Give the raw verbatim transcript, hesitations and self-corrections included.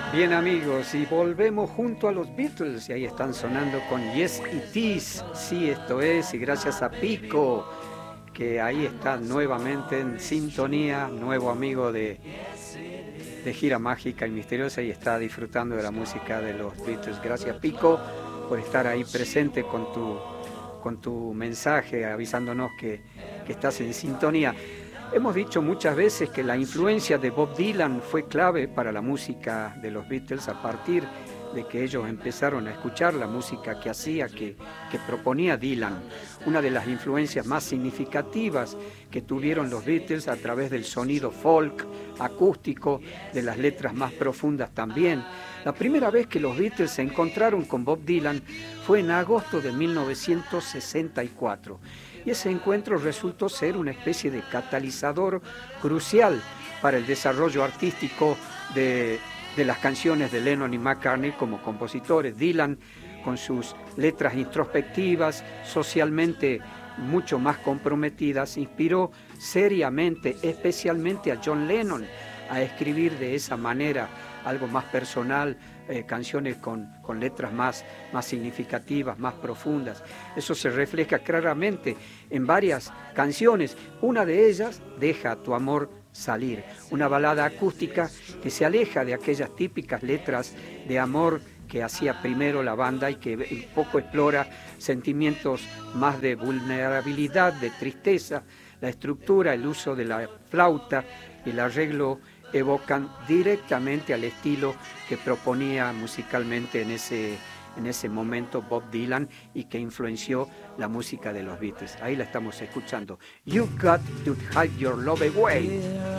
Bien amigos, y volvemos junto a los Beatles y ahí están sonando con Yes It Is, sí esto es, y gracias a Pico, que ahí está nuevamente en sintonía, nuevo amigo de, de Gira Mágica y Misteriosa y está disfrutando de la música de los Beatles. Gracias Pico por estar ahí presente con tu, con tu mensaje avisándonos que, que estás en sintonía. Hemos dicho muchas veces que la influencia de Bob Dylan fue clave para la música de los Beatles a partir de que ellos empezaron a escuchar la música que hacía, que, que proponía Dylan. Una de las influencias más significativas que tuvieron los Beatles a través del sonido folk, acústico, de las letras más profundas también. La primera vez que los Beatles se encontraron con Bob Dylan fue en agosto de mil novecientos sesenta y cuatro. Y ese encuentro resultó ser una especie de catalizador crucial para el desarrollo artístico de, de las canciones de Lennon y McCartney como compositores. Dylan, con sus letras introspectivas, socialmente mucho más comprometidas, inspiró seriamente, especialmente a John Lennon, a escribir de esa manera algo más personal, eh, canciones con, con letras más, más significativas, más profundas. Eso se refleja claramente en varias canciones. Una de ellas, Deja tu amor salir, una balada acústica que se aleja de aquellas típicas letras de amor que hacía primero la banda y que un poco explora sentimientos más de vulnerabilidad, de tristeza. La estructura, el uso de la flauta, el arreglo evocan directamente al estilo que proponía musicalmente en ese, en ese momento Bob Dylan y que influenció la música de los Beatles. Ahí la estamos escuchando. You Got to Hide Your Love Away.